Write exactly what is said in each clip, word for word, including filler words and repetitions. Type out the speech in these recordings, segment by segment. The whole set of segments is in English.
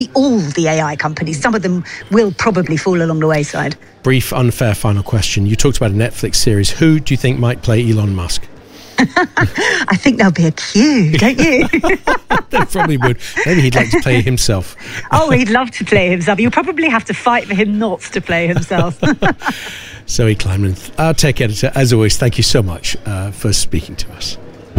all the A I companies. Some of them will probably fall along the wayside. Brief, unfair final question. You talked about a Netflix series. Who do you think might play Elon Musk? I think there'll be a queue, don't you? They probably would. Maybe he'd like to play himself. Oh, he'd love to play himself. You'll probably have to fight for him not to play himself. Zoe Kleinman, our tech editor, as always, thank you so much uh, for speaking to us.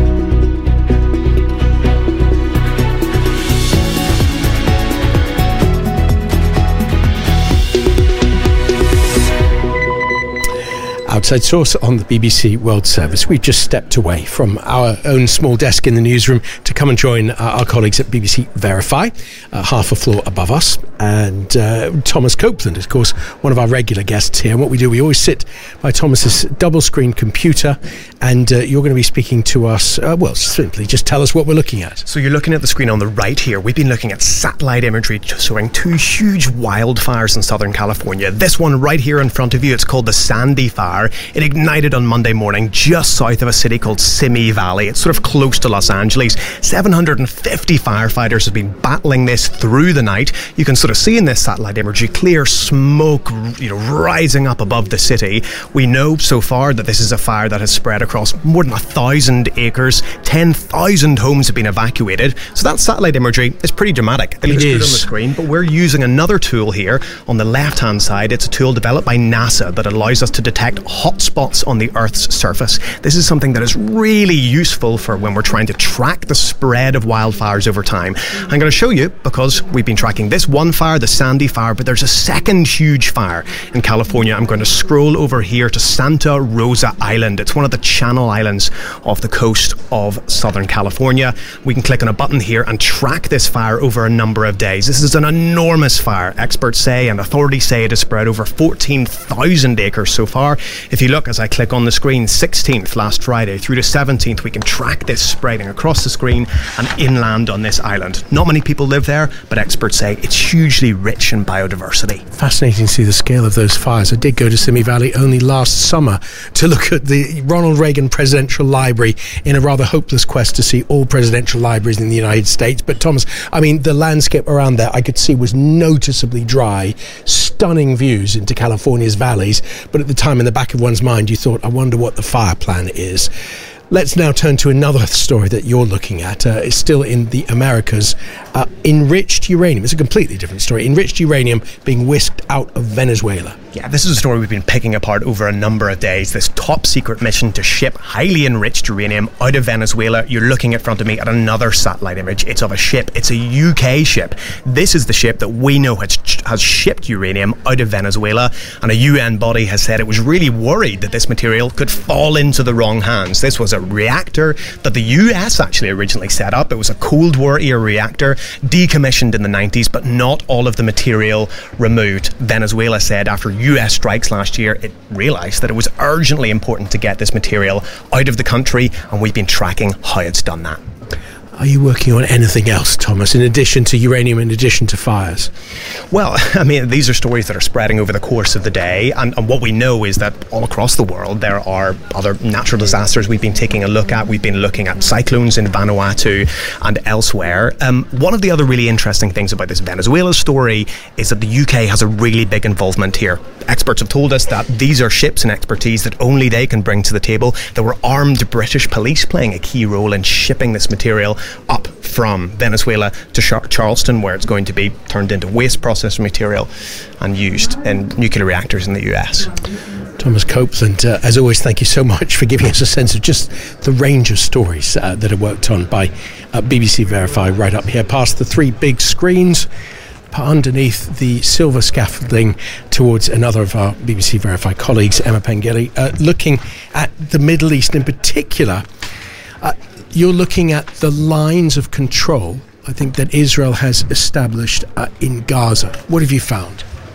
Outside Source on the B B C World Service. We've just stepped away from our own small desk in the newsroom to come and join uh, our colleagues at B B C Verify, uh, half a floor above us. And uh, Thomas Copeland, of course, one of our regular guests here. And what we do, we always sit by Thomas's double-screen computer, and uh, you're going to be speaking to us, uh, well, simply just tell us what we're looking at. So you're looking at the screen on the right here. We've been looking at satellite imagery showing two huge wildfires in Southern California. This one right here in front of you, it's called the Sandy Fire. It ignited on Monday morning just south of a city called Simi Valley. It's sort of close to Los Angeles. seven hundred fifty firefighters have been battling this through the night. You can sort of see in this satellite imagery clear smoke, you know, rising up above the city. We know so far that this is a fire that has spread across more than a thousand acres. ten thousand homes have been evacuated. So that satellite imagery is pretty dramatic. It looks good on the screen, but we're using another tool here on the left-hand side. It's a tool developed by NASA that allows us to detect hotspots on the Earth's surface. This is something that is really useful for when we're trying to track the spread of wildfires over time. I'm going to show you, because we've been tracking this one fire, the Sandy Fire, but there's a second huge fire in California. I'm going to scroll over here to Santa Rosa Island. It's one of the Channel Islands off the coast of Southern California. We can click on a button here and track this fire over a number of days. This is an enormous fire. Experts say and authorities say it has spread over fourteen thousand acres so far. If you look, as I click on the screen, sixteenth last Friday through to seventeenth, we can track this spreading across the screen and inland on this island. Not many people live there, but experts say it's hugely rich in biodiversity. Fascinating to see the scale of those fires. I did go to Simi Valley only last summer to look at the Ronald Reagan Presidential Library in a rather hopeless quest to see all presidential libraries in the United States. But Thomas, I mean, the landscape around there I could see was noticeably dry, stunning views into California's valleys, but at the time in the back of one's mind you thought, I wonder what the fire plan is. Let's now turn to another story that you're looking at. Uh, it's still in the Americas. Uh, enriched uranium. It's a completely different story. Enriched uranium being whisked out of Venezuela. Yeah, this is a story we've been picking apart over a number of days. This top secret mission to ship highly enriched uranium out of Venezuela. You're looking in front of me at another satellite image. It's of a ship. It's a U K ship. This is the ship that we know has, has shipped uranium out of Venezuela. And a U N body has said it was really worried that this material could fall into the wrong hands. This was a reactor that the U S actually originally set up. It was a Cold War era reactor, decommissioned in the nineties, but not all of the material removed. Venezuela said after U S strikes last year, it realised that it was urgently important to get this material out of the country, and we've been tracking how it's done that. Are you working on anything else, Thomas, in addition to uranium, in addition to fires? Well, I mean, these are stories that are spreading over the course of the day, and, and what we know is that all across the world there are other natural disasters we've been taking a look at. We've been looking at cyclones in Vanuatu and elsewhere. Um, one of the other really interesting things about this Venezuela story is that the U K has a really big involvement here. Experts have told us that these are ships and expertise that only they can bring to the table. There were armed British police playing a key role in shipping this material up from Venezuela to Charleston, where it's going to be turned into waste processed material and used in nuclear reactors in the U S. Thomas Copeland, uh, as always, thank you so much for giving us a sense of just the range of stories uh, that are worked on by uh, B B C Verify right up here past the three big screens, underneath the silver scaffolding towards another of our B B C Verify colleagues, Emma Pengeli, uh, looking at the Middle East in particular. Uh, you're looking at the lines of control, I think, that Israel has established uh, in Gaza. What have you found?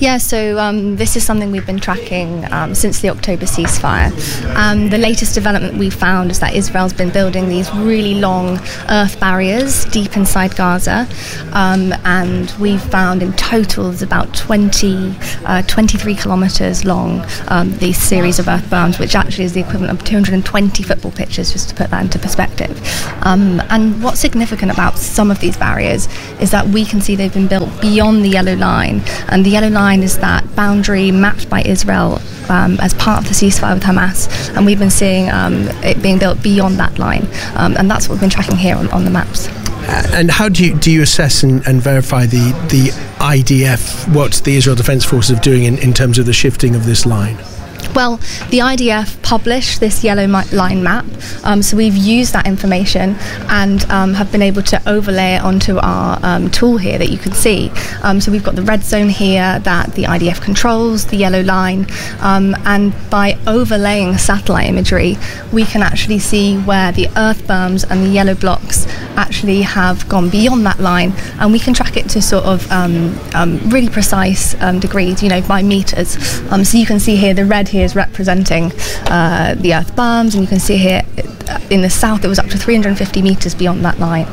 Yeah, so um, this is something we've been tracking um, since the October ceasefire. Um, the latest development we found is that Israel's been building these really long earth barriers deep inside Gaza, um, and we've found in total there's about twenty, uh, twenty-three kilometres long, um, these series of earth berms, which actually is the equivalent of two hundred twenty football pitches, just to put that into perspective. Um, and what's significant about some of these barriers is that we can see they've been built beyond the yellow line, and the yellow line is that boundary mapped by Israel um, as part of the ceasefire with Hamas, and we've been seeing um, it being built beyond that line, um, and that's what we've been tracking here on, on the maps. And how do you do you assess and, and verify the, the I D F, what the Israel Defence Forces are doing in, in terms of the shifting of this line? Well, the I D F published this yellow line map, um, so we've used that information and um, have been able to overlay it onto our um, tool here that you can see. Um, so we've got the red zone here that the I D F controls, the yellow line, um, and by overlaying satellite imagery, we can actually see where the earth berms and the yellow blocks actually have gone beyond that line, and we can track it to sort of um, um, really precise um, degrees, you know, by meters. Um, so you can see here the red here is representing uh, the earth berms, and you can see here in the south it was up to three hundred fifty metres beyond that line.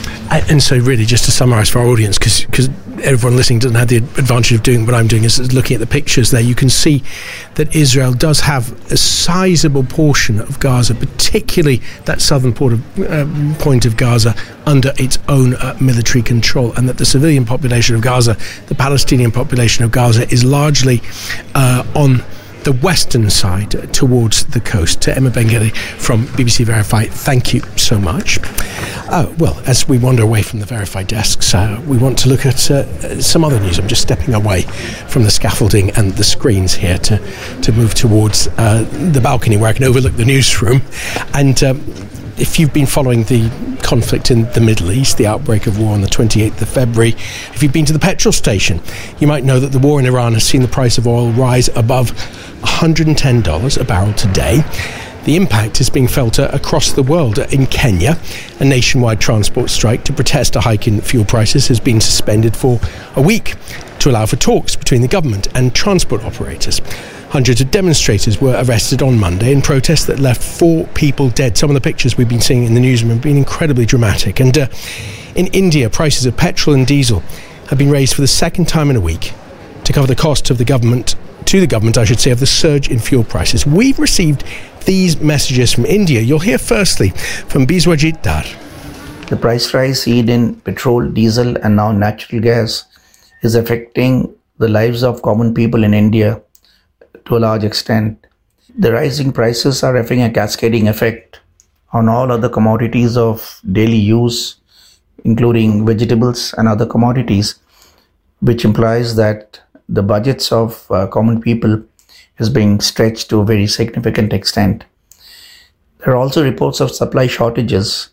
And so really, just to summarise for our audience, because everyone listening doesn't have the advantage of doing what I'm doing, is looking at the pictures there, you can see that Israel does have a sizable portion of Gaza, particularly that southern port of, uh, point of Gaza, under its own uh, military control, and that the civilian population of Gaza, the Palestinian population of Gaza, is largely uh, on the western side uh, towards the coast. To Emma Ben-Gedi from B B C Verify, thank you so much. Uh, well, as we wander away from the Verify desks, uh, we want to look at uh, some other news. I'm just stepping away from the scaffolding and the screens here to, to move towards uh, the balcony where I can overlook the newsroom. And um, if you've been following the conflict in the Middle East, the outbreak of war on the twenty-eighth of February, if you've been to the petrol station, you might know that the war in Iran has seen the price of oil rise above one hundred ten dollars a barrel today. The impact is being felt across the world. In Kenya, a nationwide transport strike to protest a hike in fuel prices has been suspended for a week to allow for talks between the government and transport operators. Hundreds of demonstrators were arrested on Monday in protests that left four people dead. Some of the pictures we've been seeing in the newsroom have been incredibly dramatic. And uh, in India, prices of petrol and diesel have been raised for the second time in a week to cover the cost of the government, to the government, I should say, of the surge in fuel prices. We've received these messages from India. You'll hear firstly from Biswajit Dar. The price rise seen in petrol, diesel and now natural gas is affecting the lives of common people in India to a large extent. The rising prices are having a cascading effect on all other commodities of daily use, including vegetables and other commodities, which implies that the budgets of uh, common people is being stretched to a very significant extent. There are also reports of supply shortages,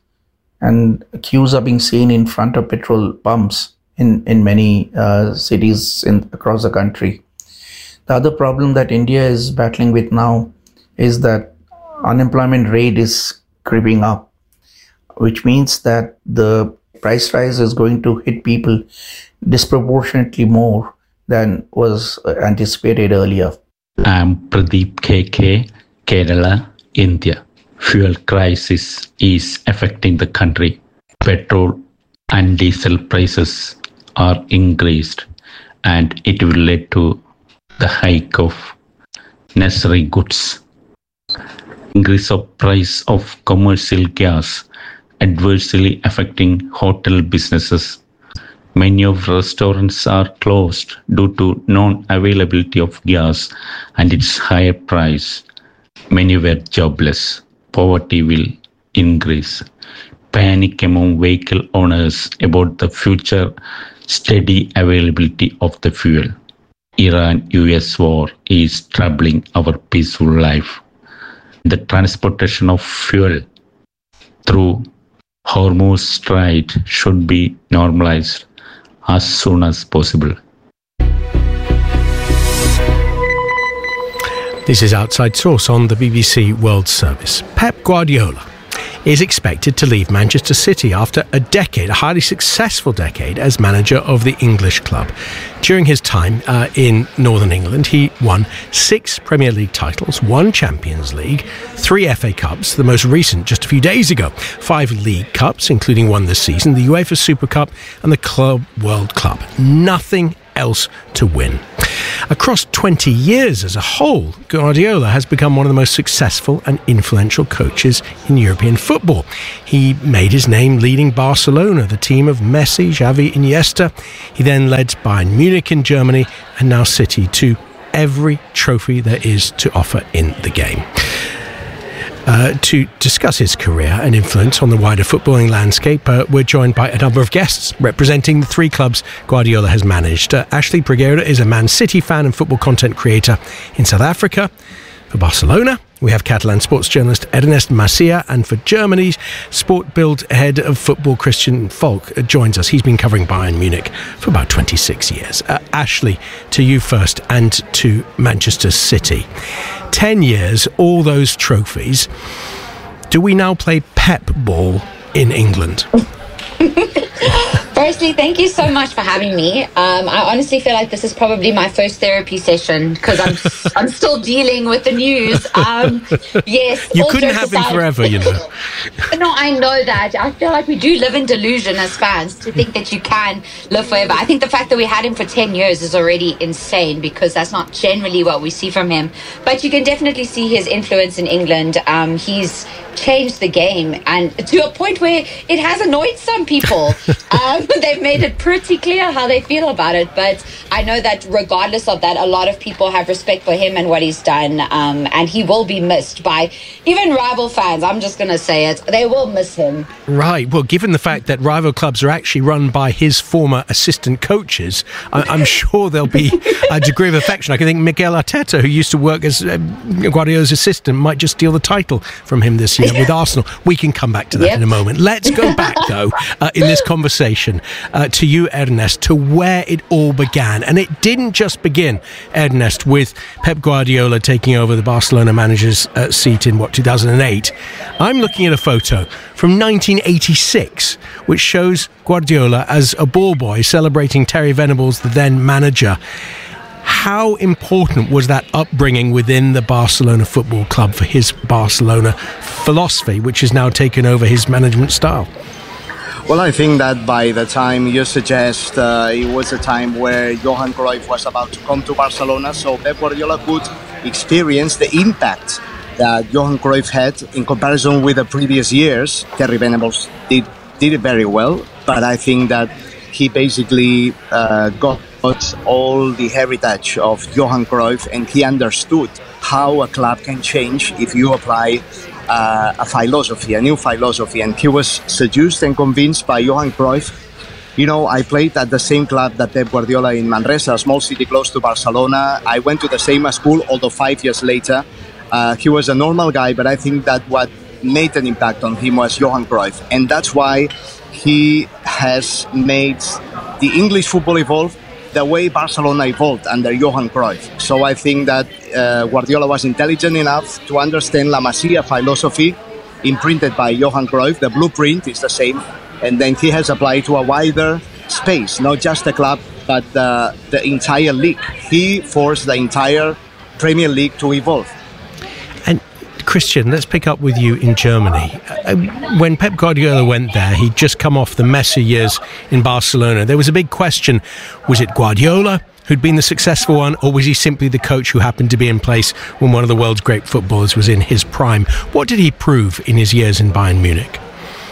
and queues are being seen in front of petrol pumps in, in many uh, cities in, across the country. The other problem that India is battling with now is that unemployment rate is creeping up, which means that the price rise is going to hit people disproportionately more than was anticipated earlier. I'm Pradeep K K, Kerala, India. Fuel crisis is affecting the country. Petrol and diesel prices are increased, and it will lead to the hike of necessary goods. Increase of price of commercial gas adversely affecting hotel businesses. Many of restaurants are closed due to non-availability of gas and its higher price. Many were jobless. Poverty will increase. Panic among vehicle owners about the future steady availability of the fuel. Iran-U S war is troubling our peaceful life. The transportation of fuel through Hormuz Strait should be normalized as soon as possible. This is Outside Source on the B B C World Service. Pep Guardiola is expected to leave Manchester City after a decade, a highly successful decade, as manager of the English club. During his time uh, in Northern England, he won six Premier League titles, one Champions League, three F A Cups, the most recent just a few days ago, five League Cups, including one this season, the UEFA Super Cup and the Club World Cup. Nothing else to win. Across twenty years as a whole, Guardiola has become one of the most successful and influential coaches in European football. He made his name leading Barcelona, the team of Messi, Xavi, Iniesta. He then led Bayern Munich in Germany and now City to every trophy there is to offer in the game. Uh, to discuss his career and influence on the wider footballing landscape, uh, we're joined by a number of guests representing the three clubs Guardiola has managed. Uh, Ashley Briguera is a Man City fan and football content creator in South Africa. For Barcelona, we have Catalan sports journalist Ernest Macia, and for Germany's Sport Bild head of football Christian Falk uh, joins us. He's been covering Bayern Munich for about twenty-six years. Uh, Ashley, to you first, and to Manchester City. Ten years, all those trophies. Do we now play Pep ball in England? Firstly, thank you so much for having me. Um, I honestly feel like this is probably my first therapy session because I'm I'm still dealing with the news. Um, yes, you couldn't have him forever, you know. No, I know that. I feel like we do live in delusion as fans to think that you can live forever. I think the fact that we had him for ten years is already insane because that's not generally what we see from him. But you can definitely see his influence in England. Um, he's changed the game, and to a point where it has annoyed some people. um, they've made it pretty clear how they feel about it, but I know that regardless of that, a lot of people have respect for him and what he's done, um, and he will be missed by even rival fans. I'm just going to say it. They will miss him. Right. Well, given the fact that rival clubs are actually run by his former assistant coaches, I- I'm sure there'll be a degree of affection. I can think Miguel Arteta, who used to work as uh, Guardiola's assistant, might just steal the title from him this year with Arsenal. We can come back to that yep. in a moment. Let's go back, though, uh, in this conversation uh, to you, Ernest, to where it all began. And it didn't just begin, Ernest, with Pep Guardiola taking over the Barcelona manager's uh, seat in, what, two thousand eight. I'm looking at a photo from nineteen eighty-six, which shows Guardiola as a ball boy celebrating Terry Venables, the then manager. How important was that upbringing within the Barcelona Football Club for his Barcelona philosophy, which has now taken over his management style? Well, I think that by the time you suggest uh, it was a time where Johan Cruyff was about to come to Barcelona, so Pep Guardiola could experience the impact that Johan Cruyff had in comparison with the previous years. Terry Venables did, did it very well, but I think that he basically uh, got all the heritage of Johan Cruyff, and he understood how a club can change if you apply uh, a philosophy, a new philosophy. And he was seduced and convinced by Johan Cruyff. You know, I played at the same club that Pep Guardiola in Manresa, a small city close to Barcelona. I went to the same school, although five years later. Uh, he was a normal guy, but I think that what made an impact on him was Johan Cruyff. And that's why he has made the English football evolve the way Barcelona evolved under Johan Cruyff. So I think that uh, Guardiola was intelligent enough to understand La Masia philosophy imprinted by Johan Cruyff. The blueprint is the same, and then he has applied to a wider space, not just the club, but uh, the entire league. He forced the entire Premier League to evolve. And Christian, let's pick up with you in Germany. Uh, when Pep Guardiola went there, he'd just come off the Messi years in Barcelona. There was a big question. Was it Guardiola who'd been the successful one, or was he simply the coach who happened to be in place when one of the world's great footballers was in his prime? What did he prove in his years in Bayern Munich?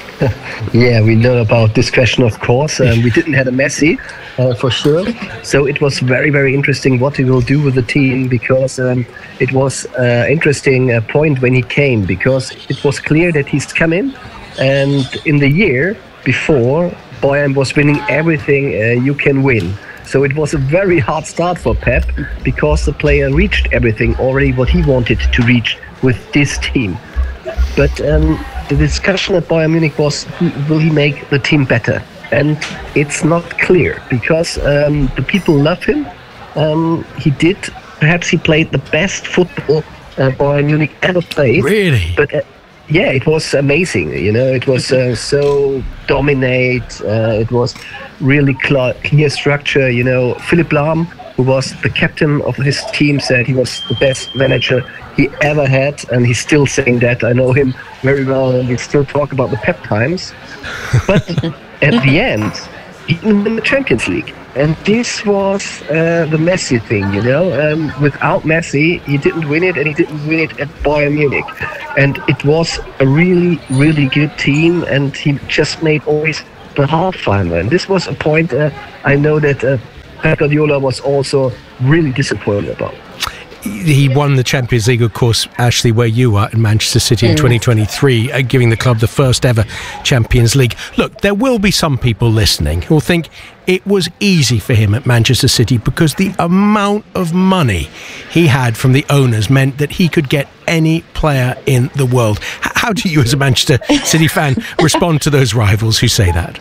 Yeah, we know about this question, of course. Um, we didn't have a Messi, uh, for sure. So it was very, very interesting what he will do with the team, because um, it was an uh, interesting uh, point when he came, because it was clear that he's come in, and in the year before, Bayern was winning everything uh, you can win. So it was a very hard start for Pep, because the player reached everything already what he wanted to reach with this team. But um, the discussion at Bayern Munich was, will he make the team better? And it's not clear, because um, the people love him. Um, he did, perhaps he played the best football uh, Bayern Munich ever played. Really? But uh, yeah, it was amazing. You know, it was uh, so dominate. Uh, it was really cl- clear structure. You know, Philipp Lahm, who was the captain of his team, said he was the best manager he ever had, and he's still saying that. I know him very well, and we still talk about the Pep times. But at the end, he didn't win the Champions League. And this was uh, the Messi thing, you know. Um, without Messi, he didn't win it, and he didn't win it at Bayern Munich. And it was a really, really good team, and he just made always the half final. And this was a point uh, I know that uh, Pep Guardiola was also really disappointed about. He won the Champions League, of course, Ashley, where you were in Manchester City in mm. twenty twenty-three, uh, giving the club the first ever Champions League. Look, there will be some people listening who will think it was easy for him at Manchester City because the amount of money he had from the owners meant that he could get any player in the world. H- how do you, as a Manchester City fan, respond to those rivals who say that?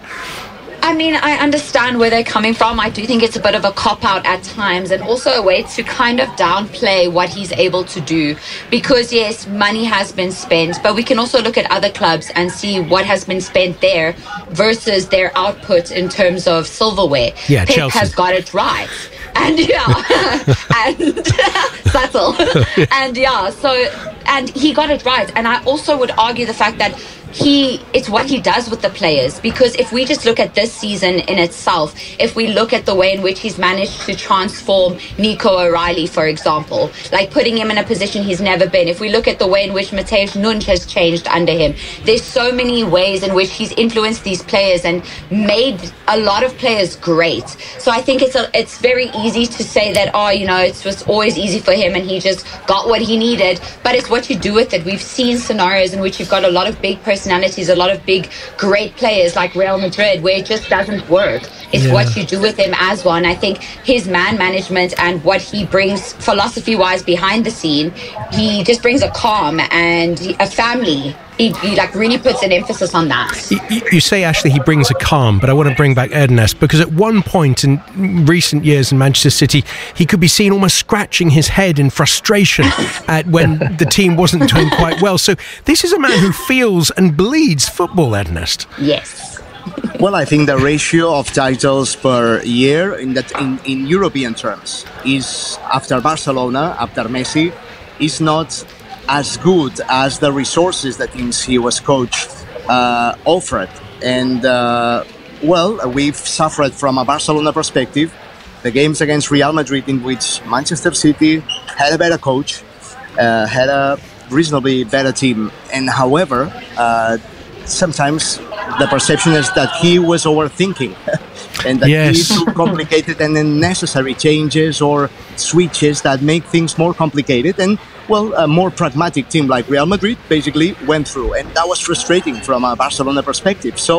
I mean, I understand where they're coming from. I do think it's a bit of a cop-out at times, and also a way to kind of downplay what he's able to do. Because, yes, money has been spent, but we can also look at other clubs and see what has been spent there versus their output in terms of silverware. Yeah, Pep Chelsea has got it right. And yeah, and subtle. And yeah, so, and he got it right. And I also would argue the fact that he, it's what he does with the players. Because if we just look at this season in itself, if we look at the way in which he's managed to transform Nico O'Reilly, for example, like putting him in a position he's never been. If we look at the way in which Matheus Nunes has changed under him, there's so many ways in which he's influenced these players and made a lot of players great. So I think it's a, it's very easy to say that, oh, you know, it was always easy for him and he just got what he needed. But it's what you do with it. We've seen scenarios in which you've got a lot of big personalities, a lot of big, great players like Real Madrid, where it just doesn't work. It's yeah. what you do with him as well. And I think his man management and what he brings philosophy-wise behind the scene, he just brings a calm and a family. He, he like really puts an emphasis on that. You, you say, Ashley, he brings a calm, but I want to bring back Ernest, because at one point in recent years in Manchester City, he could be seen almost scratching his head in frustration at when the team wasn't doing quite well. So this is a man who feels and bleeds football, Ernest. Yes. Well, I think the ratio of titles per year in that in, in European terms is, after Barcelona, after Messi, is not as good as the resources that teams he was coached uh, offered. And, uh, well, we've suffered from a Barcelona perspective. The games against Real Madrid, in which Manchester City had a better coach, uh, had a reasonably better team. And however, uh, sometimes the perception is that he was overthinking and that yes. he too complicated and unnecessary changes or switches that make things more complicated. And, well, a more pragmatic team like Real Madrid basically went through. And that was frustrating from a Barcelona perspective. So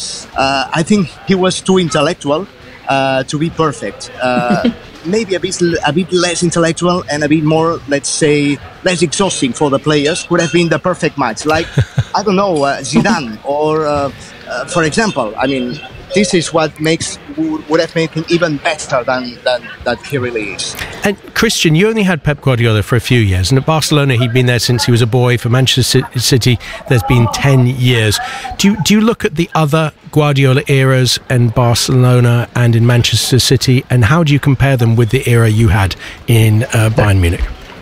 uh, I think he was too intellectual uh, to be perfect. Uh, maybe a bit, a bit less intellectual and a bit more, let's say, less exhausting for the players would have been the perfect match. Like, I don't know, uh, Zidane or, uh, uh, for example, I mean, this is what makes would have made him even better than, than that he really is. And Christian, you only had Pep Guardiola for a few years, and at Barcelona he'd been there since he was a boy. For Manchester City, there's been ten years. Do you, do you look at the other Guardiola eras in Barcelona and in Manchester City, and how do you compare them with the era you had in uh, Bayern Munich?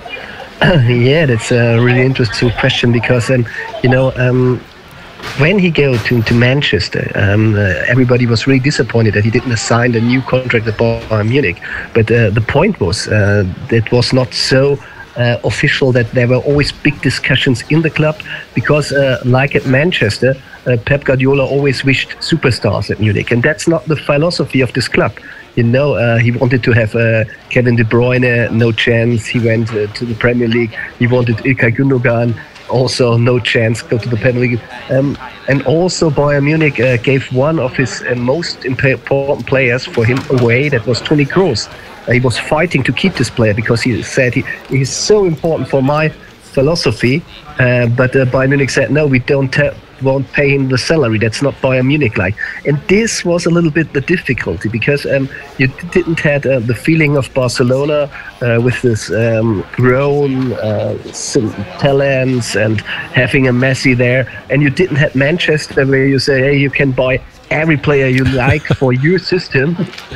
Yeah, that's a really interesting question, because um, you know. Um, When he go to, to Manchester, um, uh, everybody was really disappointed that he didn't sign a new contract at Bayern Munich. But uh, the point was uh, that it was not so uh, official, that there were always big discussions in the club, because uh, like at Manchester, uh, Pep Guardiola always wished superstars at Munich. And that's not the philosophy of this club. You know, uh, he wanted to have uh, Kevin De Bruyne, no chance. He went uh, to the Premier League. He wanted Ilkay Gündogan. Also, no chance, go to the Premier League. Um, and also, Bayern Munich uh, gave one of his uh, most important players for him away. That was Toni Kroos. Uh, he was fighting to keep this player because he said he he's so important for my philosophy. Uh, but uh, Bayern Munich said, no, we don't te- won't pay him the salary. That's not Bayern Munich like. And this was a little bit the difficulty because um, you didn't have uh, the feeling of Barcelona uh, with this um, grown uh, talents and having a Messi there. And you didn't have Manchester where you say, hey, you can buy every player you like for your system.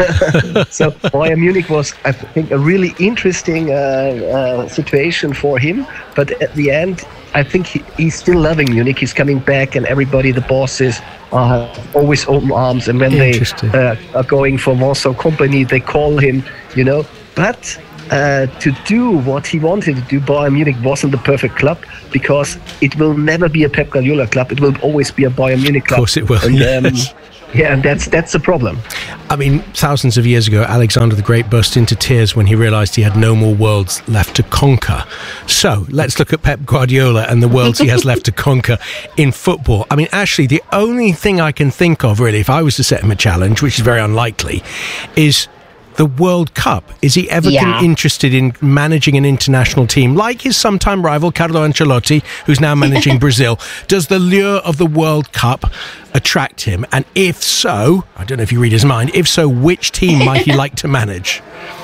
So Bayern Munich was, I think, a really interesting uh, uh, situation for him. But at the end, I think he, he's still loving Munich. He's coming back, and everybody, the bosses, are always open arms. And when they uh, are going for Warsaw Company, they call him, you know. But uh, to do what he wanted to do, Bayern Munich wasn't the perfect club, because it will never be a Pep Guardiola club. It will always be a Bayern Munich club. Of course it will, and, yes. um, Yeah, and that's that's the problem. I mean, thousands of years ago, Alexander the Great burst into tears when he realised he had no more worlds left to conquer. So, let's look at Pep Guardiola and the worlds he has left to conquer in football. I mean, Ashley, the only thing I can think of, really, if I was to set him a challenge, which is very unlikely, is the World Cup. Is he ever Yeah. interested in managing an international team like his sometime rival Carlo Ancelotti, who's now managing Brazil? Does the lure of the World Cup attract him? And if so, I don't know if you read his mind, if so, which team might he like to manage?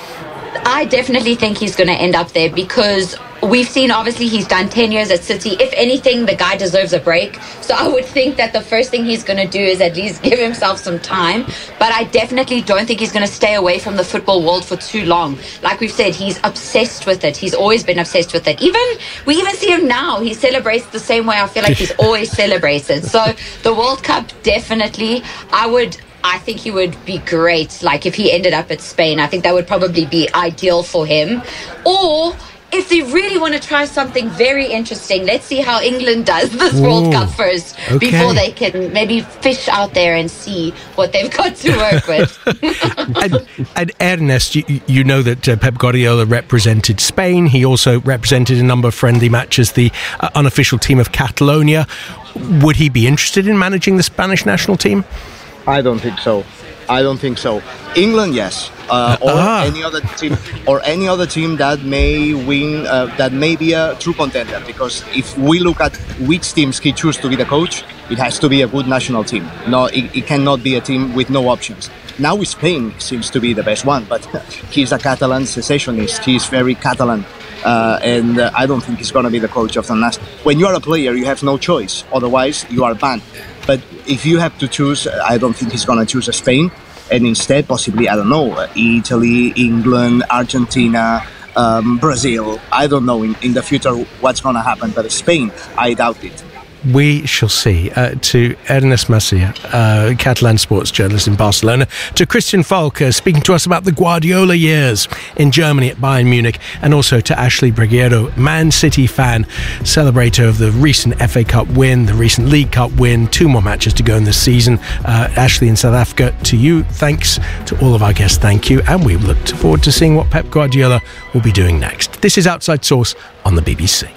I definitely think he's going to end up there, because we've seen, obviously, he's done ten years at City. If anything, the guy deserves a break. So I would think that the first thing he's going to do is at least give himself some time. But I definitely don't think he's going to stay away from the football world for too long. Like we've said, he's obsessed with it. He's always been obsessed with it. Even, we even see him now. He celebrates the same way I feel like he's always celebrated. So the World Cup, definitely, I would... I think he would be great. Like, if he ended up at Spain, I think that would probably be ideal for him. Or if they really want to try something very interesting, let's see how England does this Ooh, World Cup first, okay. before they can maybe fish out there and see what they've got to work with. and, and Ernest, you, you know that uh, Pep Guardiola represented Spain. He also represented a number of friendly matches, the uh, unofficial team of Catalonia. Would he be interested in managing the Spanish national team? I don't think so. I don't think so. England, yes, uh, or Ah. any other team, or any other team that may win, uh, that may be a true contender. Because if we look at which teams he chooses to be the coach, it has to be a good national team. No, it, it cannot be a team with no options. Now Spain seems to be the best one, but he's a Catalan secessionist. He's very Catalan. Uh, and uh, I don't think he's going to be the coach of the national. When you are a player, you have no choice. Otherwise, you are banned. But if you have to choose, I don't think he's going to choose Spain. And instead, possibly, I don't know, Italy, England, Argentina, um, Brazil. I don't know in, in the future what's going to happen. But Spain, I doubt it. We shall see. Uh, to Ernest Macia, uh, Catalan sports journalist in Barcelona, to Christian Falk, uh, speaking to us about the Guardiola years in Germany at Bayern Munich, and also to Ashley Briguero, Man City fan, celebrator of the recent F A Cup win, the recent League Cup win, two more matches to go in this season. Uh, Ashley in South Africa, to you, thanks. To all of our guests, thank you. And we look forward to seeing what Pep Guardiola will be doing next. This is Outside Source on the B B C.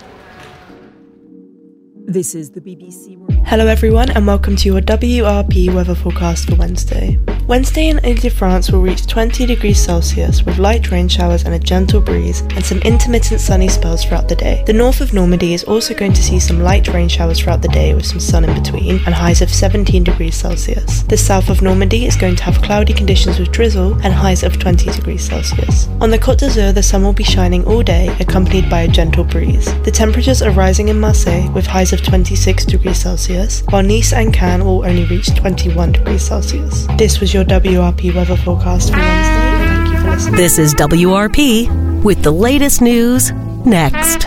This is the B B C. Hello everyone and welcome to your W R P weather forecast for Wednesday. Wednesday in Ile-de-France will reach twenty degrees Celsius with light rain showers and a gentle breeze and some intermittent sunny spells throughout the day. The north of Normandy is also going to see some light rain showers throughout the day with some sun in between and highs of seventeen degrees Celsius. The south of Normandy is going to have cloudy conditions with drizzle and highs of twenty degrees Celsius. On the Côte d'Azur, the sun will be shining all day, accompanied by a gentle breeze. The temperatures are rising in Marseille with highs of twenty-six degrees Celsius, while Nice and Cannes will only reach twenty-one degrees Celsius. This was your W R P weather forecast for Wednesday. Thank you for listening. This is W R P with the latest news next.